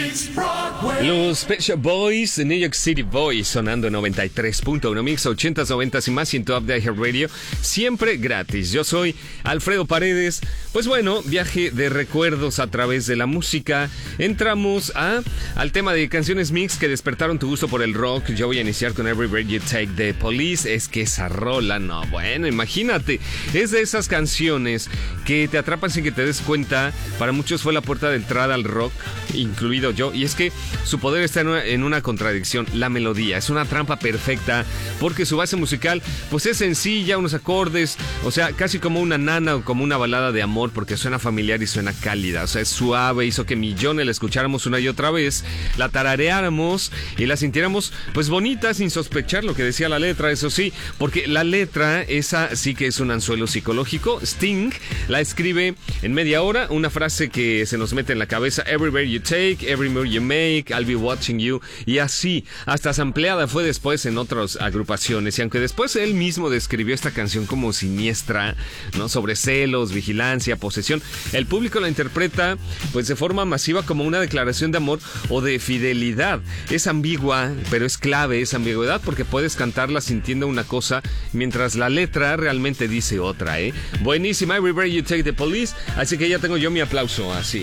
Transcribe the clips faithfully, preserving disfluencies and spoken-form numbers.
Los Pet Shop Boys, New York City Boys, sonando noventa y tres punto uno Mix, ochentas, noventas y más, y en tu app de iHeartRadio, siempre gratis. Yo soy Alfredo Paredes. Pues bueno, viaje de recuerdos a través de la música. Entramos a, al tema de canciones mix que despertaron tu gusto por el rock. Yo voy a iniciar con Every Breath You Take de Police. Es que esa rola, no, bueno, imagínate. Es de esas canciones que te atrapan sin que te des cuenta. Para muchos fue la puerta de entrada al rock, incluido yo. Y es que su poder está en una, en una contradicción. La melodía es una trampa perfecta porque su base musical pues es sencilla, unos acordes, o sea, casi como una nana o como una balada de amor, porque suena familiar y suena cálida, o sea, es suave, hizo que millones la escucháramos una y otra vez, la tarareáramos y la sintiéramos pues bonita sin sospechar lo que decía la letra, eso sí, porque la letra esa sí que es un anzuelo psicológico. Sting la escribe en media hora, una frase que se nos mete en la cabeza: Everywhere you take, every move you make, I'll be watching you, y así, hasta sampleada fue después en otras agrupaciones, y aunque después él mismo describió esta canción como siniestra, ¿no? Sobre celos, vigilancia, posesión, el público la interpreta pues de forma masiva como una declaración de amor o de fidelidad. Es ambigua, pero es clave esa ambigüedad, porque puedes cantarla sintiendo una cosa mientras la letra realmente dice otra, ¿eh? Buenísima, Everywhere You Take the Police, así que ya tengo yo mi aplauso, así.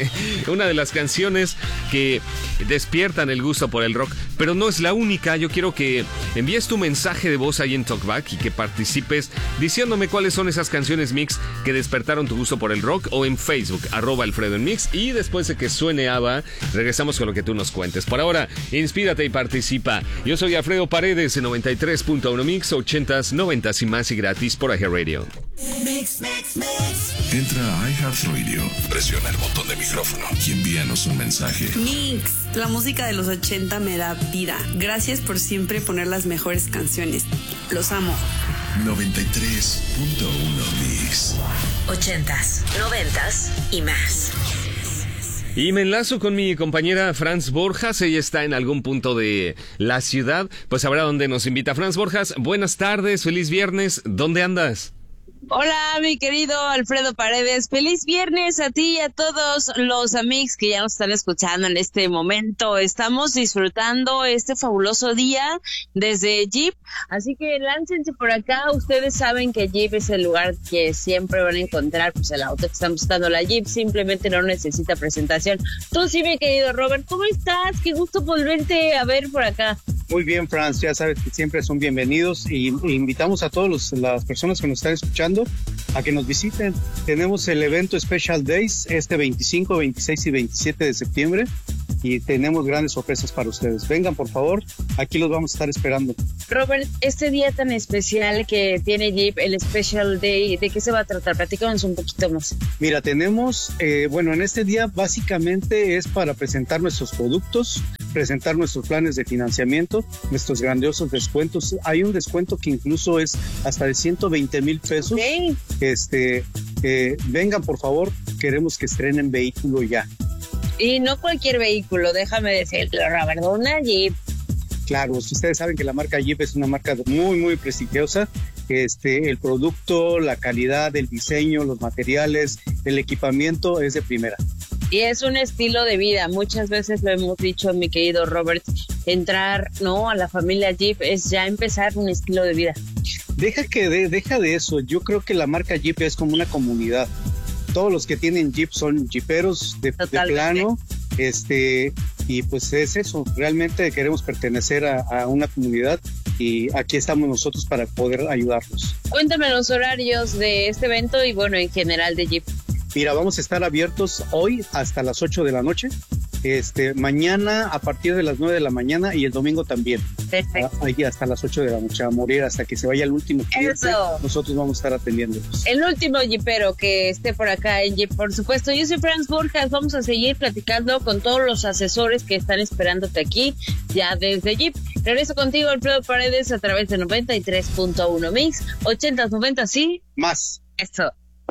Una de las canciones que despiertan el gusto por el rock, pero no es la única. Yo quiero que envíes tu mensaje de voz ahí en Talkback y que participes diciéndome cuáles son esas canciones mix que despertaron tu gusto por el rock, o en Facebook, arroba Alfredo en Mix, y después de que suene ABBA, regresamos con lo que tú nos cuentes. Por ahora, inspírate y participa. Yo soy Alfredo Paredes en noventa y tres punto uno Mix, ochentas, noventas y más, y gratis por iHeartRadio. Mix, mix, mix. Entra a iHeartRadio, presiona el botón de micrófono y envíanos un mensaje. Mix, la música de los ochenta me da vida. Gracias por siempre poner las mejores canciones. Los amo. noventa y tres punto uno Mix. Ochentas, noventas y más. Y me enlazo con mi compañera Franz Borjas. Ella está en algún punto de la ciudad, pues sabrá dónde nos invita. Franz Borjas, buenas tardes, feliz viernes. ¿Dónde andas? Hola, mi querido Alfredo Paredes. Feliz viernes a ti y a todos los amigos que ya nos están escuchando en este momento. Estamos disfrutando este fabuloso día desde Jeep, así que láncense por acá. Ustedes saben que Jeep es el lugar que siempre van a encontrar pues el auto que están buscando. La Jeep simplemente no necesita presentación. Tú sí, mi querido Robert, ¿cómo estás? Qué gusto volverte a ver por acá. Muy bien, Franz, ya sabes que siempre son bienvenidos, y, y invitamos a todas las personas que nos están escuchando a que nos visiten. Tenemos el evento Special Days este veinticinco, veintiséis y veintisiete de septiembre, y tenemos grandes sorpresas para ustedes. Vengan, por favor, aquí los vamos a estar esperando. Robert, este día tan especial que tiene Jeep, el Special Day, ¿de qué se va a tratar? Platícanos un poquito más. Mira, tenemos, eh, bueno, en este día básicamente es para presentar nuestros productos, presentar nuestros planes de financiamiento, nuestros grandiosos descuentos. Hay un descuento que incluso es hasta de ciento veinte mil pesos. Okay. Este, eh, vengan, por favor, queremos que estrenen vehículo ya. Y no cualquier vehículo, déjame decirlo, Robert, una Jeep. Claro, ustedes saben que la marca Jeep es una marca muy, muy prestigiosa. Este, el producto, la calidad, el diseño, los materiales, el equipamiento es de primera. Y es un estilo de vida. Muchas veces lo hemos dicho, mi querido Robert, entrar, ¿no?, a la familia Jeep es ya empezar un estilo de vida. Deja que de, deja de eso. Yo creo que la marca Jeep es como una comunidad. Todos los que tienen Jeep son jeeperos de, de plano, este, y pues es eso. Realmente queremos pertenecer a, a una comunidad, y aquí estamos nosotros para poder ayudarlos. Cuéntame los horarios de este evento y bueno, en general de Jeep. Mira, vamos a estar abiertos hoy hasta las ocho de la noche, este, mañana a partir de las nueve de la mañana, y el domingo también. Perfecto. Ahí hasta las ocho de la noche, a morir hasta que se vaya el último cliente. Eso. Nosotros vamos a estar atendiéndolos. El último jeepero que esté por acá en Jeep, por supuesto. Yo soy Franz Borjas. Vamos a seguir platicando con todos los asesores que están esperándote aquí ya desde Jeep. Regreso contigo, Alfredo Paredes, a través de noventa y tres punto uno Mix, ochentas, noventas y más. Eso.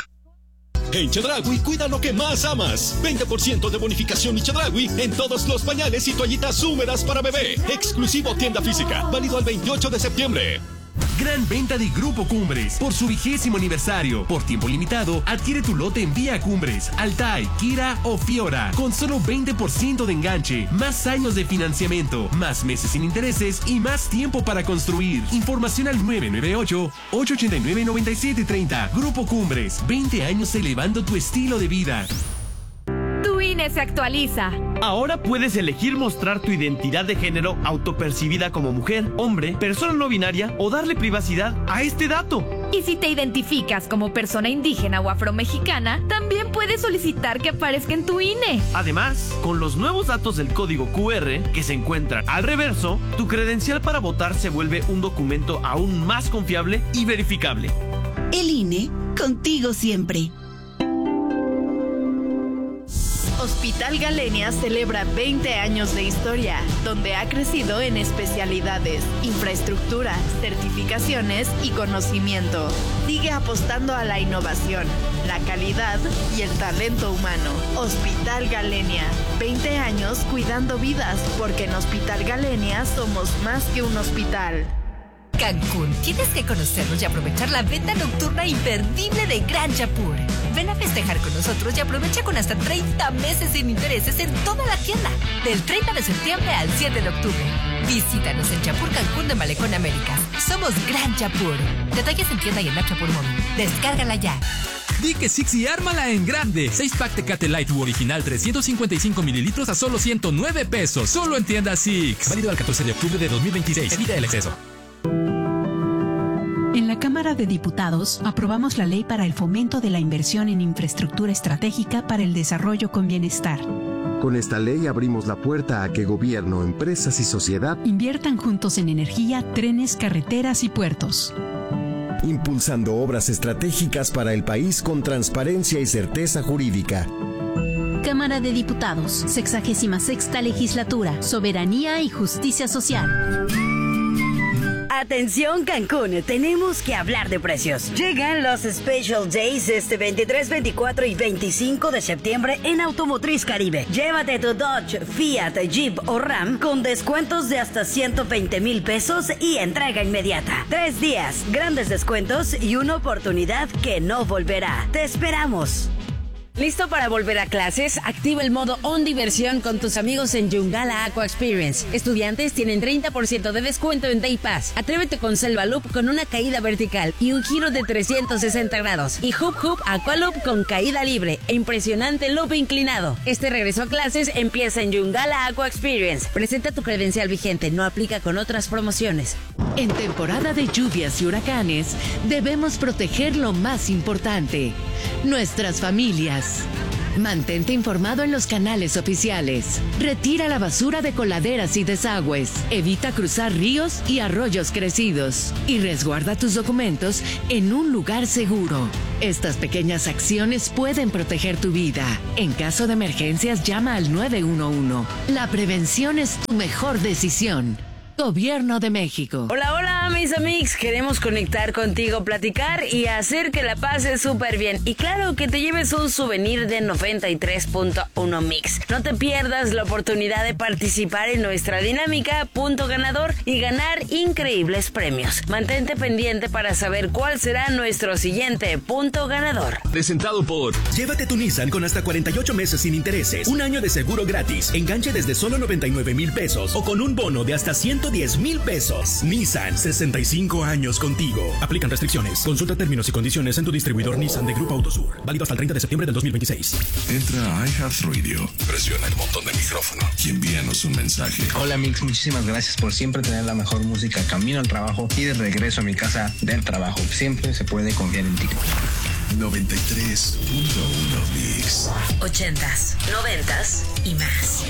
En Chedraui, cuida lo que más amas. veinte por ciento de bonificación y Chedraui en todos los pañales y toallitas húmedas para bebé. Exclusivo tienda física. Válido al veintiocho de septiembre. Gran venta de Grupo Cumbres por su vigésimo aniversario. Por tiempo limitado, adquiere tu lote en Vía Cumbres, Altai, Kira o Fiora con solo veinte por ciento de enganche, más años de financiamiento, más meses sin intereses y más tiempo para construir. Información al nueve nueve ocho, ocho ocho nueve, nueve siete tres cero. Grupo Cumbres, veinte años elevando tu estilo de vida. Tu I N E se actualiza. Ahora puedes elegir mostrar tu identidad de género autopercibida como mujer, hombre, persona no binaria o darle privacidad a este dato. Y si te identificas como persona indígena o afromexicana, también puedes solicitar que aparezca en tu I N E. Además, con los nuevos datos del código Q R que se encuentran al reverso, tu credencial para votar se vuelve un documento aún más confiable y verificable. El I N E, contigo siempre. Hospital Galenia celebra veinte años de historia, donde ha crecido en especialidades, infraestructura, certificaciones y conocimiento. Sigue apostando a la innovación, la calidad y el talento humano. Hospital Galenia, veinte años cuidando vidas, porque en Hospital Galenia somos más que un hospital. Cancún, tienes que conocernos y aprovechar la venta nocturna imperdible de Gran Chapur. Ven a festejar con nosotros y aprovecha con hasta treinta meses sin intereses en toda la tienda. Del treinta de septiembre al siete de octubre. Visítanos en Chapur Cancún de Malecón Américas. Somos Gran Chapur. Detalles en tienda y en la Chapur Móvil. Descárgala ya. Di que Six y ármala en grande. seis pack Tecate Light U original trescientos cincuenta y cinco mililitros a solo ciento nueve pesos. Solo en tienda Six. Válido al catorce de octubre de dos mil veintiséis. Evita el exceso. En la Cámara de Diputados aprobamos la ley para el fomento de la inversión en infraestructura estratégica para el desarrollo con bienestar. Con esta ley abrimos la puerta a que gobierno, empresas y sociedad inviertan juntos en energía, trenes, carreteras y puertos. Impulsando obras estratégicas para el país con transparencia y certeza jurídica. Cámara de Diputados, sexagésima sexta legislatura, soberanía y justicia social. Atención Cancún, tenemos que hablar de precios. Llegan los Special Days este veintitrés, veinticuatro y veinticinco de septiembre en Automotriz Caribe. Llévate tu Dodge, Fiat, Jeep o Ram con descuentos de hasta ciento veinte mil pesos y entrega inmediata. Tres días, grandes descuentos y una oportunidad que no volverá. Te esperamos. ¿Listo para volver a clases? Activa el modo On Diversión con tus amigos en Yungala Aqua Experience. Estudiantes tienen treinta por ciento de descuento en Day Pass. Atrévete con Selva Loop con una caída vertical y un giro de trescientos sesenta grados. Y Hoop Hoop Aqua Loop con caída libre e impresionante loop inclinado. Este regreso a clases empieza en Yungala Aqua Experience. Presenta tu credencial vigente, no aplica con otras promociones. En temporada de lluvias y huracanes, debemos proteger lo más importante, nuestras familias. Mantente informado en los canales oficiales. Retira la basura de coladeras y desagües. Evita cruzar ríos y arroyos crecidos. Y resguarda tus documentos en un lugar seguro. Estas pequeñas acciones pueden proteger tu vida. En caso de emergencias, llama al nueve uno uno. La prevención es tu mejor decisión. Gobierno de México. Hola, hola, mis amigos. Queremos conectar contigo, platicar y hacer que la pases súper bien. Y claro, que te lleves un souvenir de noventa y tres punto uno Mix. No te pierdas la oportunidad de participar en nuestra dinámica Punto Ganador y ganar increíbles premios. Mantente pendiente para saber cuál será nuestro siguiente Punto Ganador. Presentado por... Llévate tu Nissan con hasta cuarenta y ocho meses sin intereses, un año de seguro gratis, enganche desde solo noventa y nueve mil pesos o con un bono de hasta ciento diez mil pesos. Nissan, sesenta y cinco años contigo. Aplican restricciones. Consulta términos y condiciones en tu distribuidor Nissan de Grupo Autosur. Válido hasta el treinta de septiembre del dos mil veintiséis. Entra a iHeartRadio, presiona el botón de micrófono y envíanos un mensaje. Hola Mix, muchísimas gracias por siempre tener la mejor música camino al trabajo y de regreso a mi casa del trabajo. Siempre se puede confiar en ti. noventa y tres punto uno Mix. Ochentas, noventas y más.